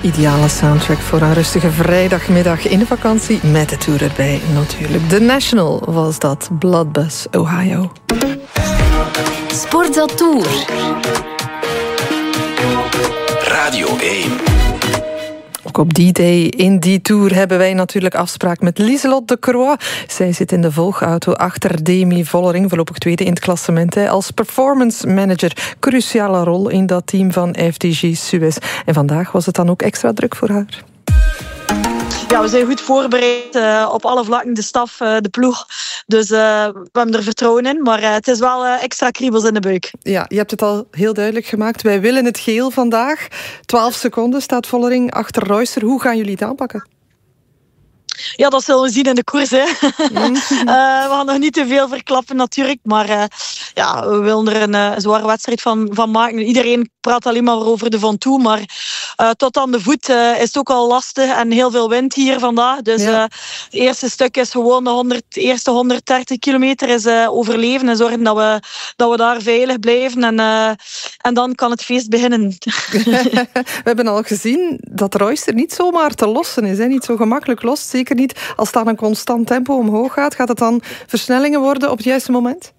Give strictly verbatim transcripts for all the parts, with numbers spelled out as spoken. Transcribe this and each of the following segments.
Ideale soundtrack voor een rustige vrijdagmiddag in de vakantie met de tour erbij natuurlijk. The National was dat, Bloodbus, Ohio. Sportza Tour. Radio één. Ook op die day in die tour hebben wij natuurlijk afspraak met Lieselotte de Croix. Zij zit in de volgauto achter Demi Vollering, voorlopig tweede in het klassement. Hè. Als performance manager, cruciale rol in dat team van F D G Suez. En vandaag was het dan ook extra druk voor haar. Ja, we zijn goed voorbereid uh, op alle vlakken, de staf, uh, de ploeg. Dus uh, we hebben er vertrouwen in, maar uh, het is wel uh, extra kriebels in de buik. Ja, je hebt het al heel duidelijk gemaakt. Wij willen het geel vandaag. twaalf seconden staat Vollering achter Reusser. Hoe gaan jullie het aanpakken? Ja, dat zullen we zien in de koers. Hè. Mm. uh, we gaan nog niet te veel verklappen natuurlijk. Maar uh, ja, we willen er een, uh, een zware wedstrijd van, van maken. Iedereen praat alleen maar over de Van Toe. Maar uh, tot aan de voet uh, is het ook al lastig. En heel veel wind hier vandaag. Dus ja. uh, het eerste stuk is gewoon de honderd, eerste honderddertig kilometer is uh, overleven. En zorgen dat we, dat we daar veilig blijven. En, uh, en dan kan het feest beginnen. We hebben al gezien dat Reusser niet zomaar te lossen is. Hè? Niet zo gemakkelijk lost. Zeker niet als het aan een constant tempo omhoog gaat. Gaat het dan versnellingen worden op het juiste moment?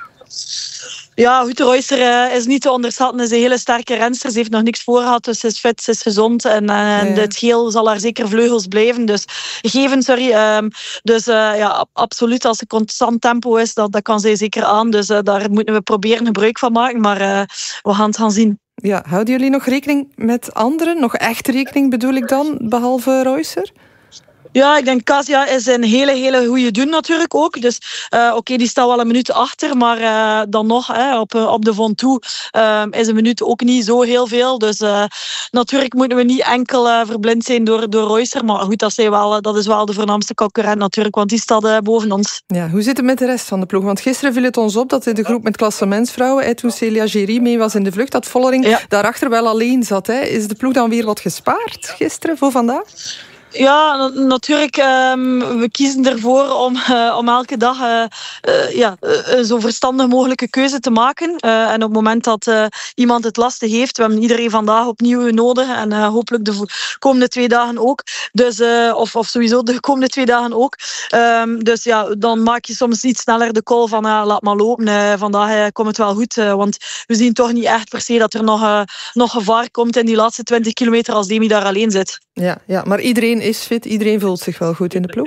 Ja, goed, Reusser uh, is niet te onderschatten. Is een hele sterke renster. Ze heeft nog niks voor gehad, dus ze is fit, ze is gezond. En, uh, ja, ja. het geel zal haar zeker vleugels blijven. Dus geven, sorry. Um, dus uh, ja, absoluut, als het constant tempo is, dat, dat kan zij zeker aan. Dus uh, daar moeten we proberen gebruik van maken. Maar uh, we gaan het gaan zien. Ja, houden jullie nog rekening met anderen? Nog echt rekening bedoel ik dan, behalve Reusser? Ja, ik denk Kasia is een hele, hele goede doen natuurlijk ook. Dus uh, oké, okay, die staat wel een minuut achter. Maar uh, dan nog, hè, op, op de Van Toe uh, is een minuut ook niet zo heel veel. Dus uh, natuurlijk moeten we niet enkel uh, verblind zijn door, door Reusser. Maar goed, dat, wel, dat is wel de voornaamste concurrent natuurlijk. Want die staat uh, boven ons. Ja, hoe zit het met de rest van de ploeg? Want gisteren viel het ons op dat in de groep met klassementsvrouwen, toen Celia Géry mee was in de vlucht, dat Vollering ja. daarachter wel alleen zat. Hè. Is de ploeg dan weer wat gespaard gisteren voor vandaag? Ja, natuurlijk. Um, we kiezen ervoor om, uh, om elke dag uh, uh, ja, uh, zo verstandig mogelijke keuze te maken. Uh, en op het moment dat uh, iemand het lastig heeft, we hebben iedereen vandaag opnieuw nodig. En uh, hopelijk de komende twee dagen ook. Dus, uh, of, of sowieso de komende twee dagen ook. Um, dus ja, dan maak je soms iets sneller de call van uh, laat maar lopen. Uh, vandaag uh, komt het wel goed. Uh, want we zien toch niet echt per se dat er nog, uh, nog gevaar komt in die laatste twintig kilometer als Demi daar alleen zit. Ja, ja, maar iedereen is fit, iedereen voelt zich wel goed in de ploeg.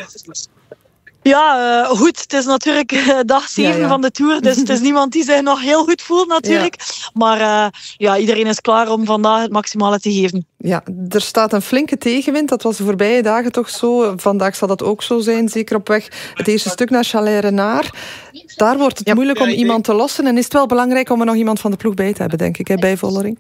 Ja, uh, goed. Het is natuurlijk uh, dag zeven ja, ja. van de Tour. Dus het is niemand die zich nog heel goed voelt natuurlijk. Ja. Maar uh, ja, iedereen is klaar om vandaag het maximale te geven. Ja, er staat een flinke tegenwind. Dat was de voorbije dagen toch zo. Vandaag zal dat ook zo zijn. Zeker op weg het eerste stuk naar Chalais-Renard. Daar wordt het ja. moeilijk om iemand te lossen. En is het wel belangrijk om er nog iemand van de ploeg bij te hebben, denk ik, hè, bij Vollering.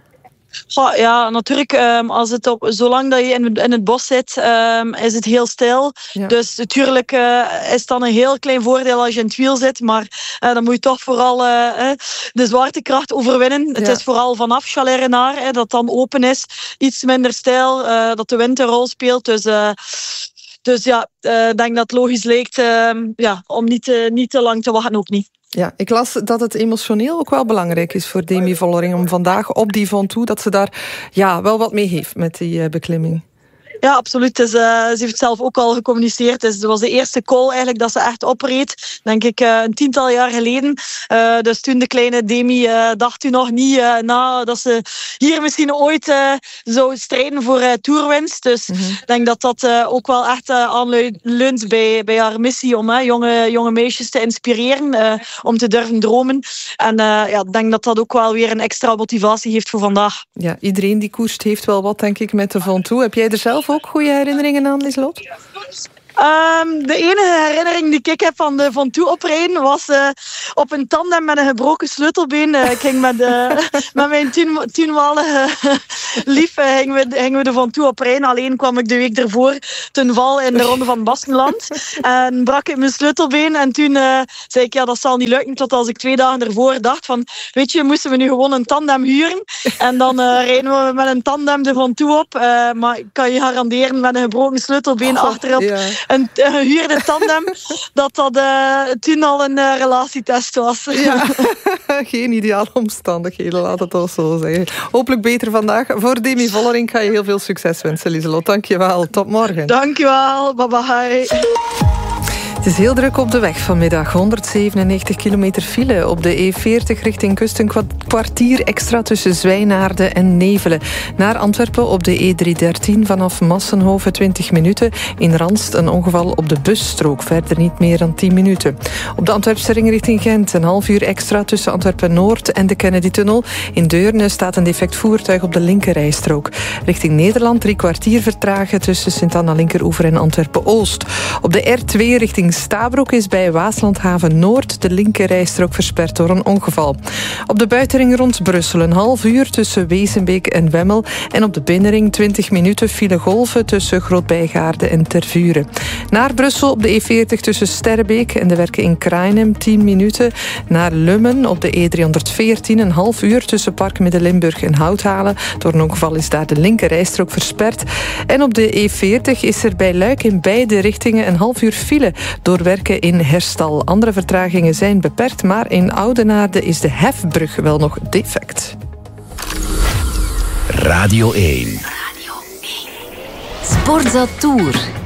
Ja, natuurlijk. Um, als het op, zolang dat je in, in het bos zit, um, is het heel stil. Ja. Dus natuurlijk uh, is het dan een heel klein voordeel als je in het wiel zit. Maar uh, dan moet je toch vooral uh, de zwaartekracht overwinnen. Ja. Het is vooral vanaf Chalais-Renard uh, dat dan open is. Iets minder stijl, uh, dat de wind een rol speelt. Dus... Uh, Dus ja, ik uh, denk dat het logisch lijkt uh, ja, om niet, uh, niet te lang te wachten, ook niet. Ja, ik las dat het emotioneel ook wel belangrijk is voor Demi Vollering om vandaag op die Van Toe, dat ze daar ja, wel wat mee heeft met die uh, beklimming. Ja, absoluut. Dus, uh, ze heeft het zelf ook al gecommuniceerd. Dus het was de eerste call eigenlijk dat ze echt opreed. Denk ik uh, een tiental jaar geleden. Uh, dus toen de kleine Demi uh, dacht u nog niet uh, na dat ze hier misschien ooit uh, zou strijden voor uh, toerwinst. Dus ik mm-hmm. denk dat dat uh, ook wel echt uh, aanleunt bij, bij haar missie om uh, jonge, jonge meisjes te inspireren. Uh, om te durven dromen. En uh, ja, ik denk dat dat ook wel weer een extra motivatie heeft voor vandaag. Ja, iedereen die koerst heeft wel wat, denk ik, met de Van Toe. Heb jij er zelf ook goede herinneringen aan, Lieselotte? Um, de enige herinnering die ik heb van de Van Toe oprijden was uh, op een tandem met een gebroken sleutelbeen. Uh, ik ging met, uh, met mijn tien, tienmalige uh, lief uh, gingen, we, gingen we de Van Toe oprijden. Alleen kwam ik de week ervoor ten val in de Ronde van Baskenland. En brak ik mijn sleutelbeen. En toen uh, zei ik, ja, dat zal niet lukken. Tot als ik twee dagen ervoor dacht van, weet je, moesten we nu gewoon een tandem huren. En dan uh, rijden we met een tandem de Van Toe op. Uh, maar ik kan je garanderen, met een gebroken sleutelbeen oh, achterop... Ja. Een gehuurde tandem, dat dat uh, toen al een uh, relatietest was. Ja. Geen ideale omstandigheden, laat het toch zo zeggen. Hopelijk beter vandaag voor voor Demi Vollering ga je heel veel succes wensen, Lieselot. Dank je wel. Tot morgen. Dank je wel. Bye bye. Het is heel druk op de weg vanmiddag. honderdzevenennegentig kilometer file op de E veertig richting kust. Een kwartier extra tussen Zwijnaarden en Nevelen. Naar Antwerpen op de E driehonderddertien vanaf Massenhoven twintig minuten. In Ranst een ongeval op de busstrook. Verder niet meer dan tien minuten. Op de Antwerpse ring richting Gent een half uur extra tussen Antwerpen-Noord en de Kennedy-tunnel. In Deurne staat een defect voertuig op de linkerrijstrook. Richting Nederland drie kwartier vertragen tussen Sint-Anna-Linkeroever en Antwerpen-Oost. Op de R twee richting Stabroek is bij Waaslandhaven Noord de linkerrijstrook versperd door een ongeval. Op de buitenring rond Brussel een half uur tussen Wezenbeek en Wemmel. En op de binnenring twintig minuten file golven tussen Grootbijgaarden en Tervuren. Naar Brussel op de E veertig tussen Sterrebeek en de werken in Krainem tien minuten. Naar Lummen op de E driehonderdveertien een half uur tussen Park Midden-Limburg en Houthalen. Door een ongeval is daar de linkerrijstrook versperd. En op de E veertig is er bij Luik in beide richtingen een half uur file door werken in Herstal. Andere vertragingen zijn beperkt, maar in Oudenaarde is de hefbrug wel nog defect. Radio één. Sportza Tour.